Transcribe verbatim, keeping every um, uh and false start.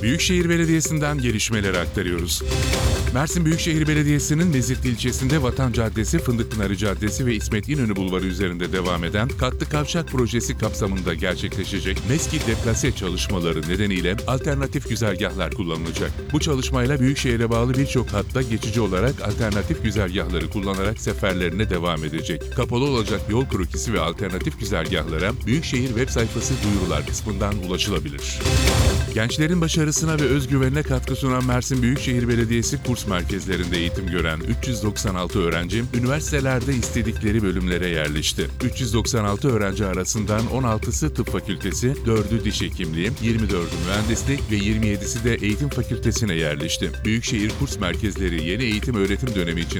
Büyükşehir Belediyesi'nden gelişmeleri aktarıyoruz. Mersin Büyükşehir Belediyesi'nin Mezitli ilçesinde Vatan Caddesi, Fındıkpınarı Caddesi ve İsmet İnönü Bulvarı üzerinde devam eden katlı kavşak projesi kapsamında gerçekleşecek MESKİ deplase çalışmaları nedeniyle alternatif güzergahlar kullanılacak. Bu çalışmayla Büyükşehir'e bağlı birçok hatta geçici olarak alternatif güzergahları kullanarak seferlerine devam edecek. Kapalı olacak yol krokisi ve alternatif güzergahlara Büyükşehir web sayfası duyurular kısmından ulaşılabilir. Gençlerin başarısına ve özgüvenine katkı sunan Mersin Büyükşehir Belediyesi kurs merkezlerinde eğitim gören üç yüz doksan altı öğrenci, üniversitelerde istedikleri bölümlere yerleşti. üç yüz doksan altı öğrenci arasından on altısı tıp fakültesi, dördü diş hekimliği, yirmi dördü mühendislik ve yirmi yedisi de eğitim fakültesine yerleşti. Büyükşehir kurs merkezleri yeni eğitim öğretim dönemi için